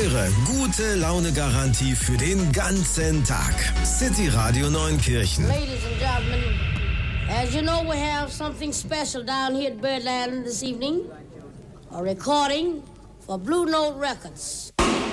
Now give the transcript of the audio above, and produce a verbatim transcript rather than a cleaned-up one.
Eure gute Laune-Garantie für den ganzen Tag. City Radio Neunkirchen. Ladies and gentlemen, as you know, we have something special down here at Birdland this evening. A recording for Blue Note Records.